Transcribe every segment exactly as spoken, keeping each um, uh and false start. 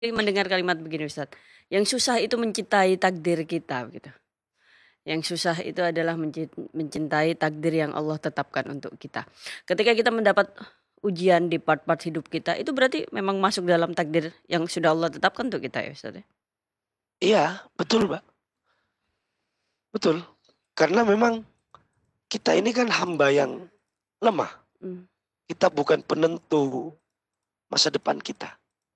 Mendengar kalimat begini Ustaz, yang susah itu mencintai takdir kita gitu. Yang susah itu adalah mencin mencintai takdir yang Allah tetapkan untuk kita. Ketika kita mendapat ujian di part-part hidup kita, itu berarti memang masuk dalam takdir yang sudah Allah tetapkan untuk kita ya Ustaz ya? Iya, betul Mbak. Betul. Karena memang kita ini kan hamba yang lemah. Mmm. Kita bukan penentu masa depan kita.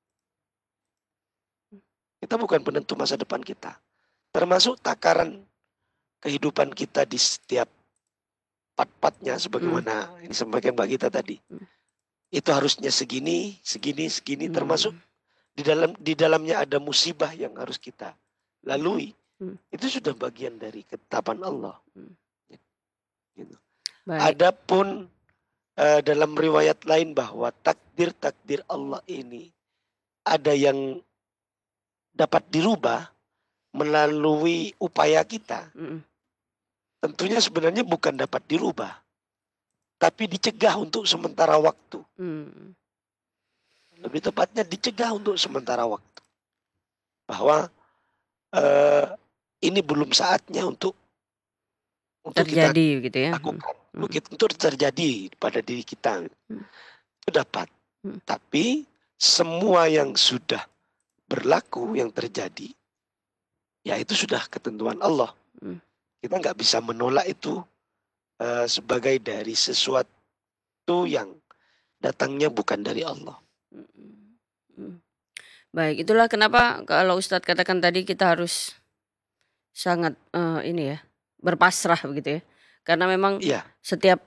Kita bukan penentu masa depan kita. Termasuk takaran kehidupan kita di setiap part-partnya Mmm. sebagaimana yang disampaikan Mbak Gita tadi. Mmm. Itu harusnya segini, segini, segini, termasuk Mmm. di dalam di dalamnya ada musibah yang harus kita lalui. Mmm. Itu sudah bagian dari ketetapan Allah. Mmm. Gitu. Baik. Adapun uh, dalam riwayat lain bahwa takdir-takdir Allah ini ada yang dapat dirubah melalui upaya kita. Mhm. Tentunya sebenarnya bukan dapat dirubah, tapi dicegah untuk sementara waktu. Mmm. Lebih tepatnya dicegah untuk sementara waktu. Bahwa uh, ini belum saatnya untuk untuk kita Terjadi gitu ya? lakukan, Mhm. untuk, untuk terjadi pada diri kita. Mhm. Itu dapat. Mhm. Tapi semua yang sudah berlaku, yang terjadi, ya itu sudah ketentuan Allah. Mhm. Kita nggak bisa menolak itu uh, sebagai dari sesuatu yang datangnya bukan dari Allah. Mhm. Mhm. Baik, itulah kenapa kalau Ustadz katakan tadi kita harus sangat, eee, ini ya, berpasrah begitu ya. Karena memang Iya. setiap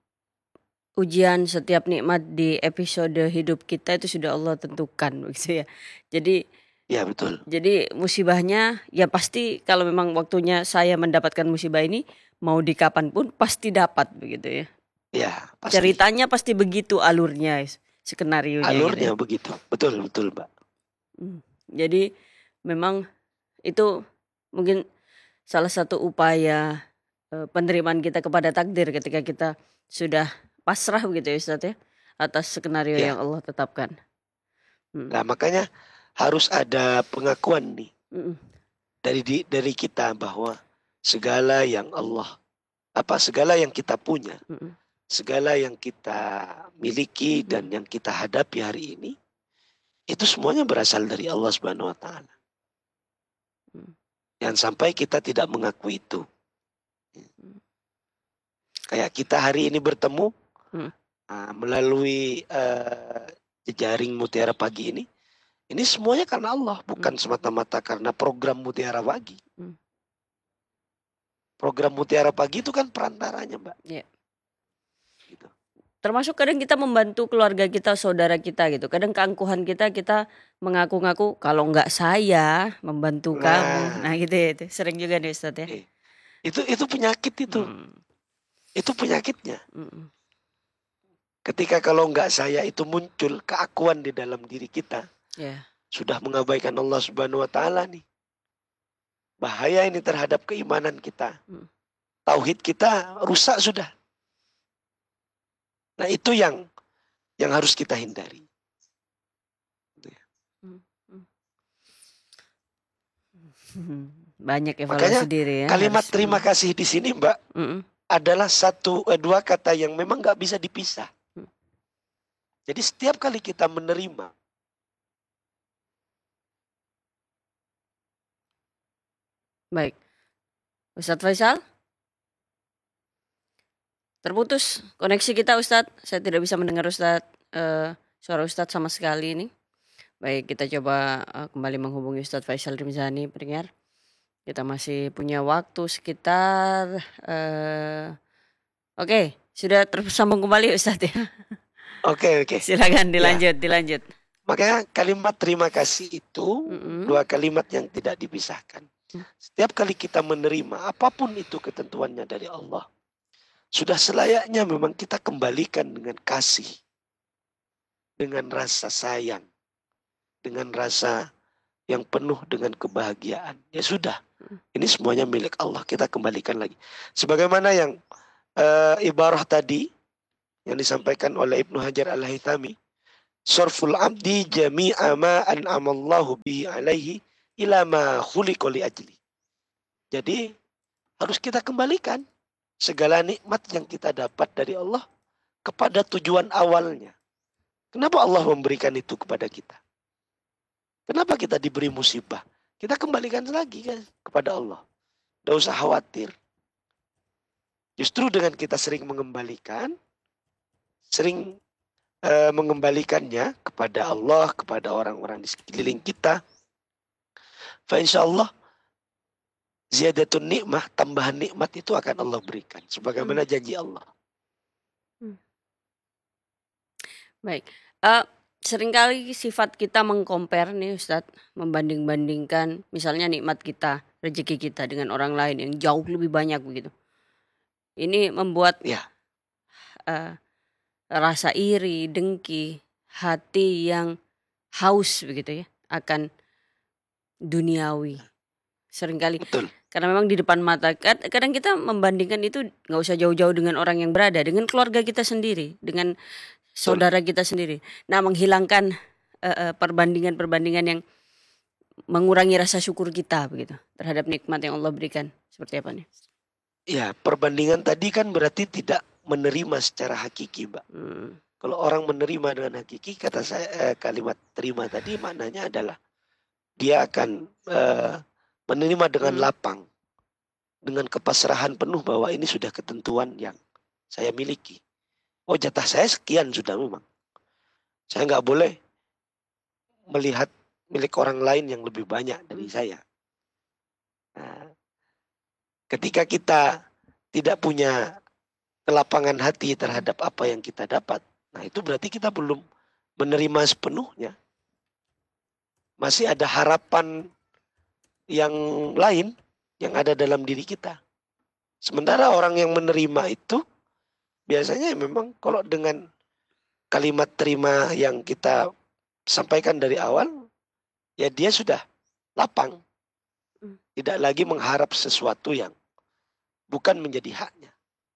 ujian, setiap nikmat di episode hidup kita itu sudah Allah tentukan begitu ya. Jadi Iya betul. jadi musibahnya ya pasti kalau memang waktunya saya mendapatkan musibah ini, mau di kapan pun pasti dapat begitu ya. Iya, pasti. Ceritanya pasti begitu alurnya, skenarionya gitu ya. Alurnya begitu, betul betul Mbak. Mmm, jadi memang itu mungkin salah satu upaya, eee, penerimaan kita kepada takdir ketika kita sudah pasrah begitu ya Ustadz ya, atas skenario Iya. yang Allah tetapkan. Mhm. Nah makanya harus ada pengakuan nih. Mhm. Dari di dari kita bahwa segala yang Allah apa, segala yang kita punya, Mhm. segala yang kita miliki dan yang kita hadapi hari ini, itu semuanya berasal dari Allah Subhanahu wa taala. Mmm. Jangan sampai kita tidak mengakui itu. Mmm. Kayak kita hari ini bertemu, Mhm. uh, melalui, uh, jejaring Mutiara Pagi ini, ini semuanya karena Allah, bukan Mhm. semata-mata karena program Mutiara Pagi. Mmm. Program Mutiara Pagi itu kan perantaranya Mbak. Iya. Gitu. Termasuk kadang kita membantu keluarga kita, saudara kita gitu. Kadang keangkuhan kita, kita mengaku-ngaku, "Kalau nggak saya membantu kamu." Nah Nah. gitu ya, itu sering juga nih Ustadz ya. Eh, itu itu penyakit itu. Mmm. Itu penyakitnya. Mhm. Ketika kalau nggak saya itu muncul keakuan di dalam diri kita, Iya. sudah mengabaikan Allah Subhanahu wa taala nih. Bahaya ini terhadap keimanan kita. Mhm. Tauhid kita rusak sudah. Nah itu yang yang harus kita hindari. Mmm, mmm. Banyak Makanya evaluasi diri ya kalimat harus terima mmm. kasih di sini Mbak, Mhm. adalah satu, eh, dua kata yang memang nggak bisa dipisah. Mmm. Jadi setiap kali kita menerima Baik. Ustadz Faisal? Terputus koneksi kita Ustadz, saya tidak bisa mendengar Ustadz, eee, suara Ustadz sama sekali ini. Baik, kita coba, eee, kembali menghubungi Ustadz Faisal Rimzani pendengar. Kita masih punya waktu sekitar, eee, oke sudah tersambung kembali Ustadz ya. Oke oke. Silakan Ya. dilanjut dilanjut. Makanya kalimat terima kasih itu Mhm. dua kalimat yang tidak dipisahkan. Mmm. Setiap kali kita menerima apapun itu ketentuannya dari Allah, sudah selayaknya memang kita kembalikan dengan kasih, dengan rasa sayang, dengan rasa yang penuh dengan kebahagiaan. Ya sudah, Mhm. ini semuanya milik Allah, kita kembalikan lagi. Sebagaimana yang uh, ibarah tadi yang disampaikan oleh Ibnu Hajar Al-Haytami, Sarful abdi jami'a ma an'amallahu bihi alaihi ila ma khuliqa li ajli. Jadi harus kita kembalikan segala nikmat yang kita dapat dari Allah kepada tujuan awalnya. Kenapa Allah memberikan itu kepada kita? Kenapa kita diberi musibah? Kita kembalikan lagi kan kepada Allah. Tidak usah khawatir. Justru dengan kita sering mengembalikan, sering uh, mengembalikannya kepada Allah, kepada orang-orang di sekeliling kita, fa insyaallah ziyadatun nikmah, tambahan nikmat itu akan Allah berikan sebagaimana janji Allah. Hmm. Baik. Uh, seringkali sifat kita mengcompare nih Ustadz, membanding-bandingkan misalnya nikmat kita, rezeki kita dengan orang lain yang jauh lebih banyak begitu. Ini membuat Ya. uh, rasa iri, dengki, hati yang haus begitu ya akan duniawi. Seringkali. Betul. Karena memang di depan mata, kadang kita membandingkan itu nggak usah jauh-jauh dengan orang yang berada, dengan keluarga kita sendiri, dengan saudara kita sendiri. Nah, menghilangkan uh, uh, perbandingan-perbandingan yang mengurangi rasa syukur kita begitu terhadap nikmat yang Allah berikan. Seperti apa nih? Ya, perbandingan tadi kan berarti tidak menerima secara hakiki, Mbak. Hmm. Kalau orang menerima dengan hakiki, kata saya eh, kalimat terima tadi maknanya adalah dia akan eh, menerima dengan Hmm. lapang, dengan kepasrahan penuh bahwa ini sudah ketentuan yang saya miliki. Oh, jatah saya sekian sudah memang. Saya nggak boleh melihat milik orang lain yang lebih banyak dari saya. Nah, ketika kita tidak punya kelapangan hati terhadap apa yang kita dapat, nah itu berarti kita belum menerima sepenuhnya. Masih ada harapan yang lain yang ada dalam diri kita. Sementara orang yang menerima itu biasanya memang kalau dengan kalimat terima yang kita sampaikan dari awal, ya dia sudah lapang. Tidak lagi mengharap sesuatu yang bukan menjadi haknya.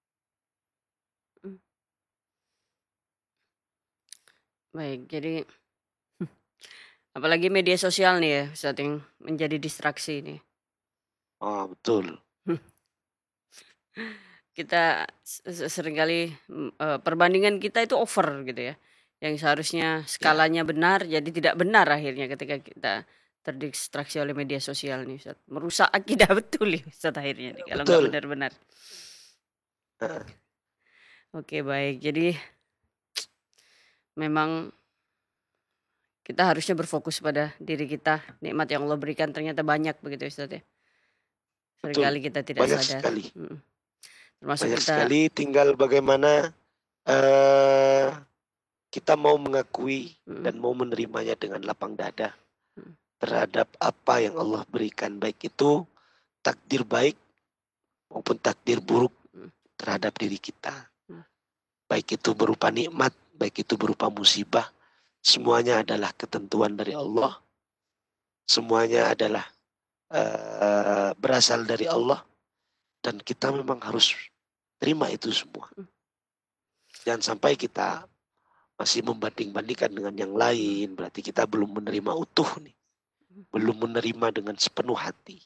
Baik, jadi apalagi media sosial nih ya, Ustaz, yang menjadi distraksi nih. Oh, betul. Kita seringkali uh, perbandingan kita itu over gitu ya. Yang seharusnya skalanya ya. benar jadi tidak benar akhirnya ketika kita terdistraksi oleh media sosial nih, Ustaz. Merusak akidah betul ya Ustaz akhirnya nih, kalau nggak benar-benar. Uh. Oke, baik. Jadi memang kita harusnya berfokus pada diri kita. Nikmat yang Allah berikan ternyata banyak begitu Ustaz ya. Seringkali kita tidak banyak sadar. Sekali. Hmm. Termasuk banyak kita, sekali, tinggal bagaimana uh, kita mau mengakui hmm. dan mau menerimanya dengan lapang dada hmm. terhadap apa yang Allah berikan, baik itu takdir baik maupun takdir buruk hmm. terhadap diri kita. Hmm. Baik itu berupa nikmat, baik itu berupa musibah, semuanya adalah ketentuan dari Allah. Semuanya adalah uh, berasal dari Allah. Dan kita memang harus terima itu semua. Jangan sampai kita masih membanding-bandingkan dengan yang lain. Berarti kita belum menerima utuh nih. Belum menerima dengan sepenuh hati.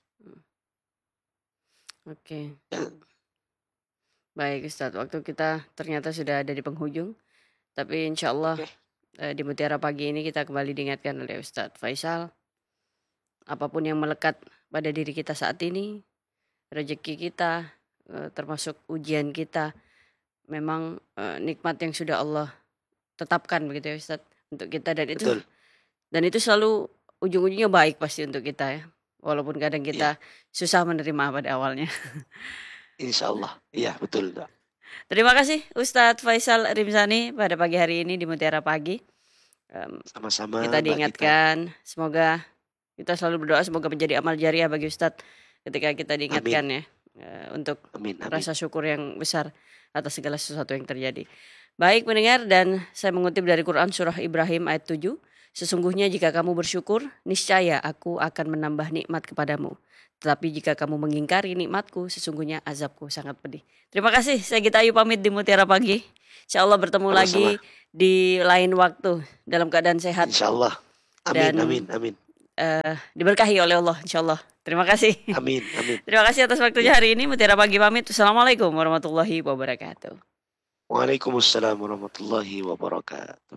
Oke. Okay. Baik Ustadz, waktu kita ternyata sudah ada di penghujung. Tapi insya Allah okay. eh, di Mutiara Pagi ini kita kembali diingatkan oleh Ustadz Faisal. Apapun yang melekat pada diri kita saat ini, rezeki kita, termasuk ujian kita, memang uh, nikmat yang sudah Allah tetapkan begitu ya Ustaz untuk kita, dan itu Betul. dan itu selalu ujung-ujungnya baik pasti untuk kita ya, walaupun kadang kita ya. susah menerima pada awalnya. Insya Allah, iya betul. Terima kasih Ustadz Faisal Rimzani pada pagi hari ini di Mutiara Pagi. Um, Sama-sama. Kita diingatkan, kita. semoga kita selalu berdoa semoga menjadi amal jariah bagi Ustadz ketika kita diingatkan Amin. ya. Uh, untuk amin, amin. rasa syukur yang besar atas segala sesuatu yang terjadi. Baik pendengar, dan saya mengutip dari Quran surah Ibrahim ayat tujuh. Sesungguhnya jika kamu bersyukur, niscaya aku akan menambah nikmat kepadamu. Tetapi jika kamu mengingkari nikmatku, sesungguhnya azabku sangat pedih. Terima kasih, saya Gita Ayu pamit di Mutiara Pagi. Insya Allah bertemu Sama-sama. lagi di lain waktu dalam keadaan sehat Insya Allah. Amin, dan amin, amin. eh, diberkahi oleh Allah, insya Allah. Terima kasih. Amin, amin. Terima kasih atas waktunya hari ini. Mutiara Pagi pamit. Assalamualaikum warahmatullahi wabarakatuh. Waalaikumsalam warahmatullahi wabarakatuh.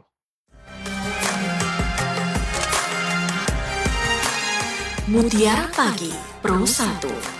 Mutiara Pagi Pro satu.